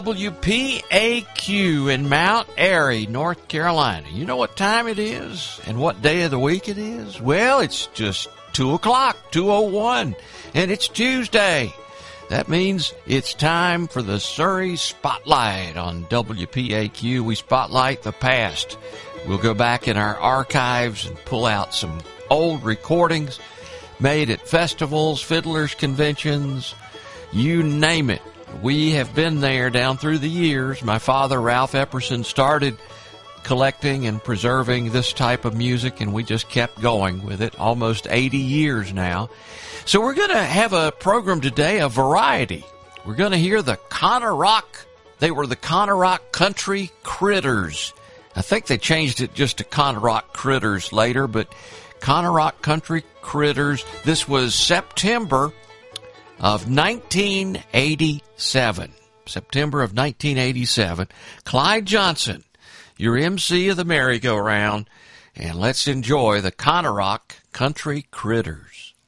WPAQ in Mount Airy, North Carolina. You know what time it is and what day of the week it is? Well, it's just 2 o'clock, 2:01, and it's Tuesday. That means it's time for the Surrey Spotlight on WPAQ. We spotlight the past. We'll go back in our archives and pull out some old recordings made at festivals, fiddlers' conventions, you name it. We have been there down through the years. My father, Ralph Epperson, started collecting and preserving this type of music, and we just kept going with it, almost 80 years now. So we're going to have a program today, a variety. We're going to hear the Conarock. They were the Conarock Country Critters. I think they changed it just to Conarock Critters later, but Conarock Country Critters. This was September of 1987. September of 1987. Clyde Johnson, your MC of the merry-go-round, and let's enjoy the Conarock Country Critters.